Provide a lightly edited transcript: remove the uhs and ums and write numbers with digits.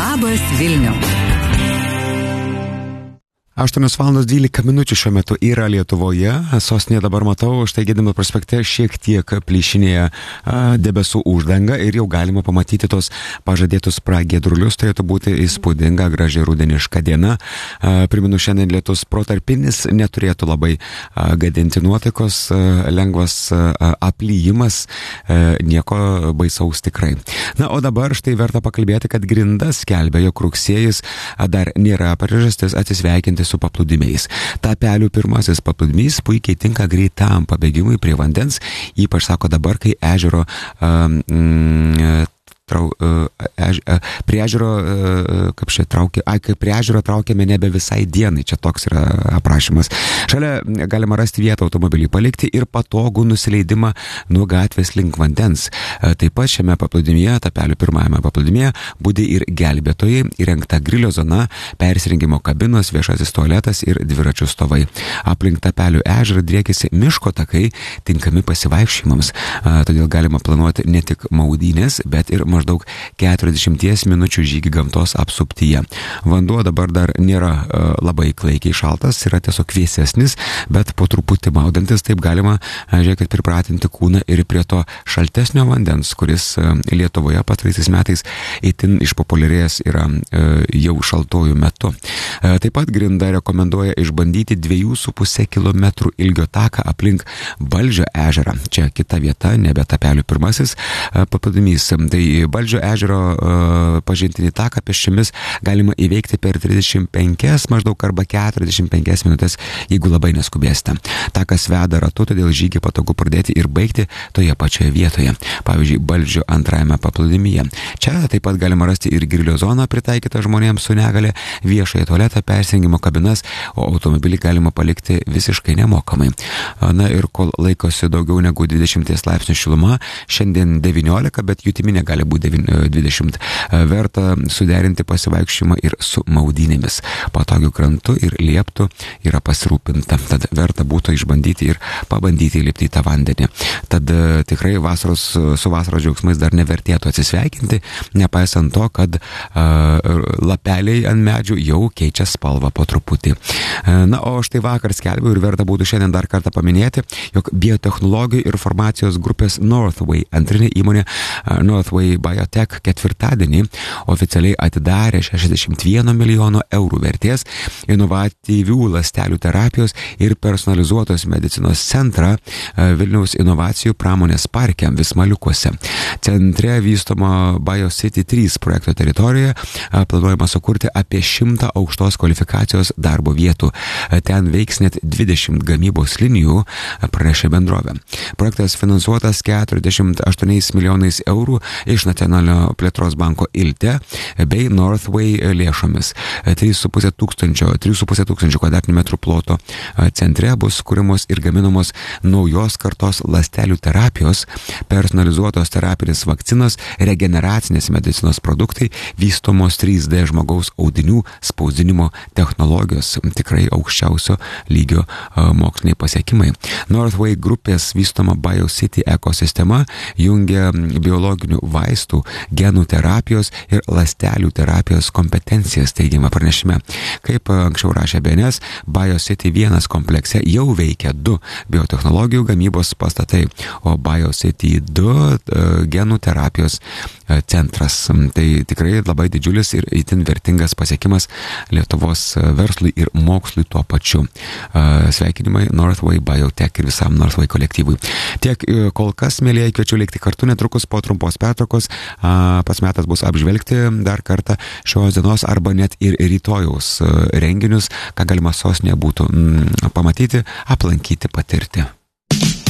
Labas Vilniau. 8:12 šiuo metu yra Lietuvoje. Sostinėje dabar matau, štai Gedimino prospekte šiek tiek plyšinėja debesų uždanga ir jau galima pamatyti tos pažadėtus pragiedrulius. Turėtų būti įspūdinga, graži rudeniška diena. Primenu, šiandien lietus protarpinis, neturėtų labai gadinti nuotaikos, lengvas aplyjimas, nieko baisaus tikrai. Na, o dabar štai verta pakalbėti, kad Grinda skelbia, jog rugsėjis dar nėra priežastis atsisveikinti su paplūdimiais. Tapelių pirmasis paplūdimys puikiai tinka greitam pabėgimui prie vandens, ypač sako dabar, kai ežero prie ežero traukiame nebe visai dienai, čia toks yra aprašymas. Šalia galima rasti vietą automobilį palikti ir patogų nusileidimą nuo gatvės link vandens. Taip pat šiame paplūdimyje, Tapelių pirmajame paplūdimyje, budi ir gelbėtojai, įrengta grilio zona, persirengimo kabinos, viešasis tualetas ir dviračių stovai. Aplink Tapelių ežerą driekėsi miško takai, tinkami pasivaikščiojimams. Todėl galima planuoti ne tik maudynės, bet ir maždaug 40 minučių žygį gamtos apsuptyje. Vanduo dabar dar nėra labai klaikiai šaltas, yra tiesiog vėsesnis, bet po truputį maudantis taip galima, žiūrėkit, pripratinti kūną ir prie to šaltesnio vandens, kuris Lietuvoje pastaraisiais metais itin išpopuliarėjęs yra jau šaltojų metu. Taip pat Grinda rekomenduoja išbandyti 2,5 km ilgio taką aplink Balžio ežerą. Čia kita vieta, nebe Tapelių pirmasis paplūdimys. Tai Balžio ežero pažintinį taką pėsčiomis galima įveikti per 35 maždaug arba 45 minutės, jeigu labai neskubėsite. Takas veda ratu, todėl žygį patogu pradėti ir baigti toje pačioje vietoje. Pavyzdžiui, Balžio antrajame paplūdimyje. Čia taip pat galima rasti ir grilio zoną pritaikytą žmonėms su negale, viešąją tualetą, persirengimo kabinas, o automobilį galima palikti visiškai nemokamai. Na ir kol laikosi daugiau negu 20 laipsnių šiluma, šiandien 19, bet jutiminė gali būti 20. Verta suderinti pasivaikščiojimą ir su maudynėmis. Patogių krantų ir lieptų yra pasirūpinta. Tad verta būtų išbandyti ir pabandyti įlipti į tą vandenį. Tad tikrai su vasaros džiaugsmais dar nevertėtų atsisveikinti, nepaisant to, kad lapeliai ant medžių jau keičia spalvą po truputį. Na, o štai vakar skelbiau ir verta būtų šiandien dar kartą paminėti, jog biotechnologijų ir farmacijos grupės Northway antrinė įmonė Northway Biotech ketvirtadienį oficialiai atidarė 61 milijono eurų vertės inovatyvių ląstelių terapijos ir personalizuotos medicinos centrą Vilniaus inovacijų pramonės parke Vismaliukuose. Centre vystoma BioCity 3 projekto teritorijoje planuojama sukurti apie 100 aukštos kvalifikacijos darbo vietų. Ten veiks net 20 gamybos linijų, pranešė bendrovė. Projektas finansuotas 48 milijonais eurų iš Nacionalinio plėtros banko ILTE bei Northway lėšomis. 3,5 tūkstančio kvadratinių metrų ploto centre bus kūrimos ir gaminamos naujos kartos ląstelių terapijos, personalizuotos terapinės vakcinos, regeneracinės medicinos produktai, vystomos 3D žmogaus audinių spausdinimo technologijos. Tikrai aukščiausio lygio moksliniai pasiekimai. Northway grupės vystoma BioCity ekosistema jungia biologinių vaistų, genų terapijos ir ląstelių terapijos kompetencijas, teigiama pranešime. Kaip anksčiau rašė BNS, BioCity 1 komplekse jau veikia 2 biotechnologijų gamybos pastatai, o BioCity 2 genų terapijos centras. Tai tikrai labai didžiulis ir itin vertingas pasiekimas Lietuvos verslui ir mokslui tuo pačiu. Sveikinimai Northway Biotech ir visam Northway kolektyvui. Tiek kol kas, mėlyje, kviečiu likti kartu, netrukus po trumpos pertraukos pats metas bus apžvelgti dar kartą šios dienos arba net ir rytojaus renginius, ką galima sostinėje būtų pamatyti, aplankyti, patirti.